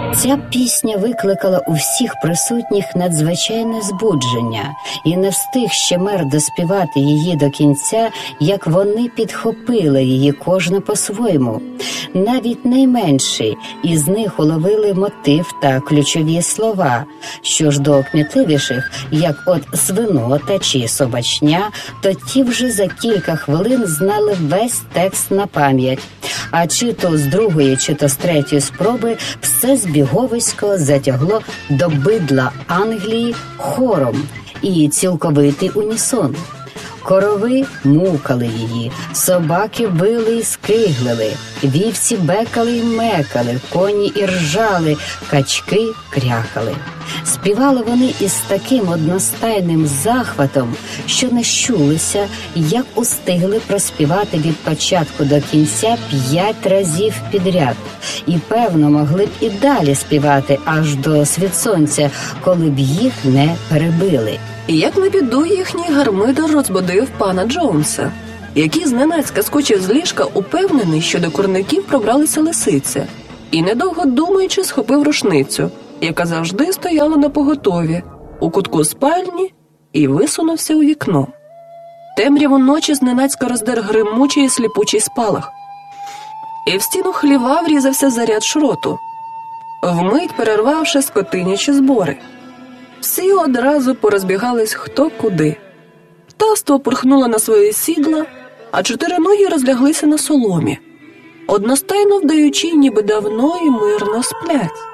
Ця пісня викликала у всіх присутніх надзвичайне збудження, і не встиг ще мер доспівати її до кінця, як вони підхопили її кожна по-своєму. Навіть найменші із них уловили мотив та ключові слова. Що ж до кмітливіших, як от свинота чи собачня, то ті вже за кілька хвилин знали весь текст на пам'ять. А чи то з другої, чи то з третьої спроби все збіговисько затягло до бидла Англії хором і цілковитий унісон. Корови мукали її, собаки били і скиглили, вівці бекали і мекали, коні іржали, качки крякали. Співали вони із таким одностайним захватом, що не щулися, як устигли проспівати від початку до кінця 5 разів підряд. І, певно, могли б і далі співати аж до світ сонця, коли б їх не перебили. І як на біду їхній гармидер розбудив пана Джонса, який зненацька скочив з ліжка, упевнений, що до курників пробралися лисиці, і, недовго думаючи, схопив рушницю, яка завжди стояла напоготові, у кутку спальні, і висунувся у вікно. Темряву ночі зненацька роздер гримучий і сліпучий спалах, і в стіну хліва врізався заряд шроту, вмить перервавши скотинячі збори. Всі одразу порозбігались хто куди. Птаство пурхнуло на свої сідла, а чотириногі розляглися на соломі, одностайно вдаючи, ніби давно і мирно сплять.